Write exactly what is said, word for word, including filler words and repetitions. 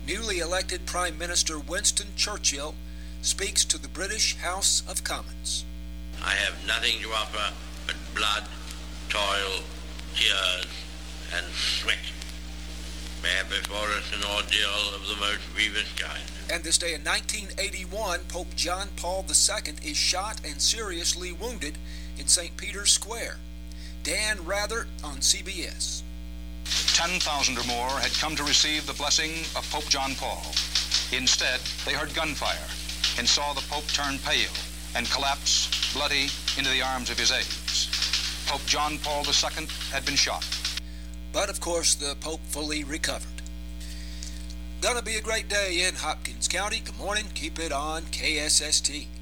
newly elected Prime Minister Winston Churchill speaks to the British House of Commons. I have nothing to offer but blood, toil, tears, and sweat. We have before us an ordeal of the most grievous kind. And this day in nineteen eighty-one, Pope John Paul the Second is shot and seriously wounded in Saint Peter's Square. Dan Rather on C B S. ten thousand or more had come to receive the blessing of Pope John Paul. Instead, they heard gunfire and saw the Pope turn pale and collapse, bloody, into the arms of his aides. Pope John Paul the Second had been shot. But, of course, the Pope fully recovered. Gonna be a great day in Hopkins County. Good morning. Keep it on K S S T.